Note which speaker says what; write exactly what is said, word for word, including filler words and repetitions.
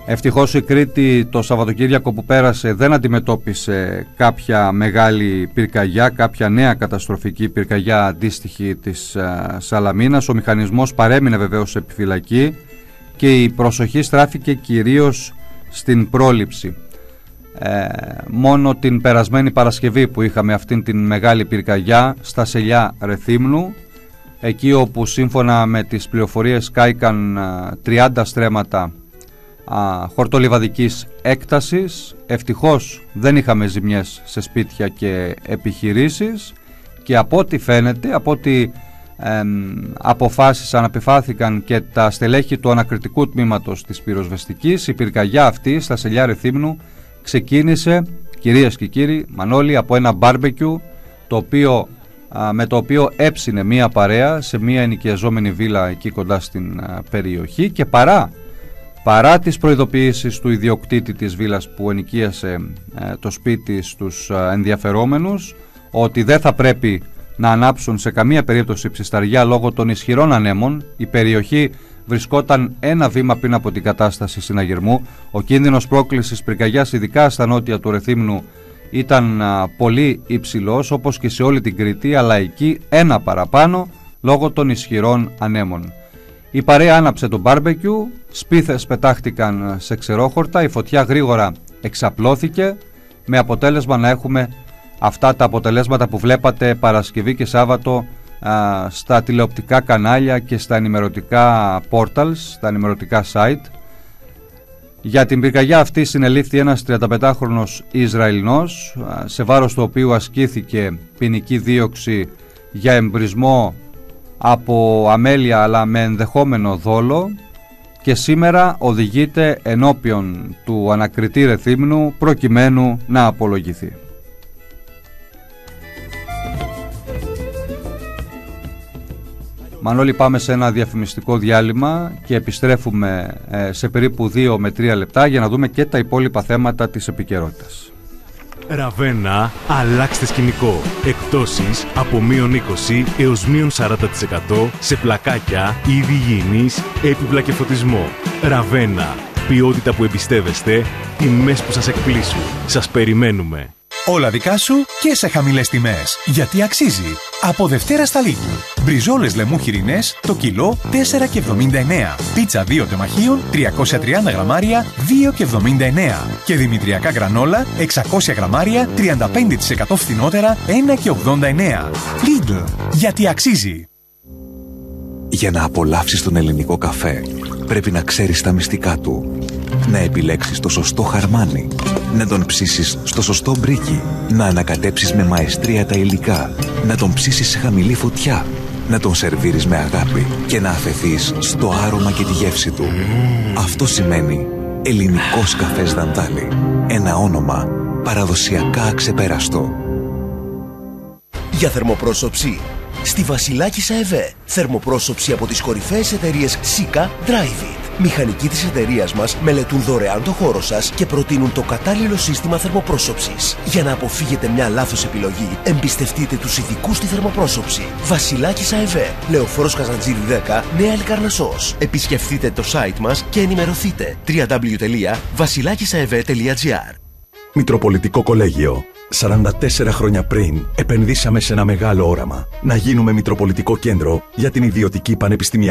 Speaker 1: Ευτυχώς η Κρήτη το Σαββατοκύριακο που πέρασε δεν αντιμετώπισε κάποια μεγάλη πυρκαγιά, κάποια νέα καταστροφική πυρκαγιά αντίστοιχη της α, Σαλαμίνας. Ο μηχανισμός παρέμεινε βεβαίως σε επιφυλακή και η προσοχή στράφηκε κυρίως στην πρόληψη. Ε, μόνο την περασμένη Παρασκευή που είχαμε αυτήν την μεγάλη πυρκαγιά στα Σελιά Ρεθύμνου, εκεί όπου σύμφωνα με τις πληροφορίες κάηκαν α, τριάντα στρέμματα α, χορτολιβαδικής έκτασης. Ευτυχώς δεν είχαμε ζημιές σε σπίτια και επιχειρήσεις και από ό,τι φαίνεται, από ό,τι ε, αποφάσισαν, απεφάθηκαν και τα στελέχη του ανακριτικού τμήματος της πυροσβεστικής, η πυρκαγιά αυτή στα Σελιά Ρεθύμνου ξεκίνησε, κυρίες και κύριοι, Μανώλη, από ένα μπάρμπεκιου το οποίο, α, με το οποίο έψινε μία παρέα σε μία ενοικιαζόμενη βίλα εκεί κοντά στην α, περιοχή και παρά, παρά τις προειδοποιήσεις του ιδιοκτήτη της βίλας που ενοικίασε α, το σπίτι στους α, ενδιαφερόμενους ότι δεν θα πρέπει να ανάψουν σε καμία περίπτωση ψισταριά λόγω των ισχυρών ανέμων, η περιοχή βρισκόταν ένα βήμα πριν από την κατάσταση συναγερμού. Ο κίνδυνος πρόκλησης πυρκαγιάς, ειδικά στα νότια του Ρεθύμνου, ήταν α, πολύ υψηλός, όπως και σε όλη την Κρήτη, αλλά εκεί ένα παραπάνω λόγω των ισχυρών ανέμων. Η παρέα άναψε το μπάρμπεκιου, σπίθες πετάχτηκαν σε ξερόχορτα, η φωτιά γρήγορα εξαπλώθηκε, με αποτέλεσμα να έχουμε αυτά τα αποτελέσματα που βλέπατε Παρασκευή και Σάββατο α, στα τηλεοπτικά κανάλια και στα ενημερωτικά portals, στα ενημερωτικά site. Για την πυρκαγιά αυτή συνελήφθη ένας τριανταπεντάχρονος Ισραηλινός, α, σε βάρος του οποίου ασκήθηκε ποινική δίωξη για εμπρισμό από αμέλεια αλλά με ενδεχόμενο δόλο και σήμερα οδηγείται ενώπιον του ανακριτή Ρεθύμνου προκειμένου να απολογηθεί. Μανώλη, πάμε σε ένα διαφημιστικό διάλειμμα και επιστρέφουμε σε περίπου δύο με τρία λεπτά για να δούμε και τα υπόλοιπα θέματα της επικαιρότητας.
Speaker 2: Ραβένα, αλλάξτε σκηνικό. Εκπτώσεις από μείον είκοσι έως μείον σαράντα τοις εκατό σε πλακάκια, είδη υγιεινής, έπιπλα και φωτισμό. Ραβένα, ποιότητα που εμπιστεύεστε, τιμές που σας εκπλήσουν. Σας περιμένουμε.
Speaker 3: Όλα δικά σου και σε χαμηλές τιμές. Γιατί αξίζει. Από Δευτέρα στα Λίγου. Μπριζόλες λεμού χοιρινές το κιλό τέσσερα και εβδομήντα εννέα. Πίτσα δύο τεμαχίων τριακόσια τριάντα γραμμάρια δύο και εβδομήντα εννέα. Και δημητριακά γρανόλα εξακόσια γραμμάρια τριάντα πέντε τοις εκατό φθηνότερα ένα και ογδόντα εννέα. Lidl. Γιατί αξίζει.
Speaker 4: Για να απολαύσεις τον ελληνικό καφέ, πρέπει να ξέρεις τα μυστικά του. Να επιλέξεις το σωστό χαρμάνι. Να τον ψήσεις στο σωστό μπρίκι. Να ανακατέψεις με μαεστρία τα υλικά. Να τον ψήσεις σε χαμηλή φωτιά. Να τον σερβίρεις με αγάπη. Και να αφεθείς στο άρωμα και τη γεύση του. Mm. Αυτό σημαίνει ελληνικός καφές Δαντάλη. Ένα όνομα παραδοσιακά αξεπέραστο.
Speaker 5: Για θερμοπρόσωψη, στη Βασιλάκισσα ΕΒΕ. Θερμοπρόσωψη από τις κορυφαίες εταιρείες Sika, Drivit. Μηχανικοί της εταιρείας μας μελετούν δωρεάν το χώρο σας και προτείνουν το κατάλληλο σύστημα θερμοπρόσωψης. Για να αποφύγετε μια λάθος επιλογή, εμπιστευτείτε τους ειδικούς στη θερμοπρόσωψη. Βασιλάκισσα ΕΒΕ, Λεωφόρος Καζαντζήρη δέκα, Νέα Λικαρνασσός. Επισκεφτείτε το site μας και ενημερωθείτε. double-u double-u double-u τελεία βασιλάκισσα-ευε τελεία τζι άρ.
Speaker 6: Μητροπολιτικό Κολέγιο. σαράντα τέσσερα χρόνια πριν επενδύσαμε σε ένα μεγάλο όραμα. Να γίνουμε Μητροπολιτικό Κέντρο για την ιδιωτική πανεπιστημιακή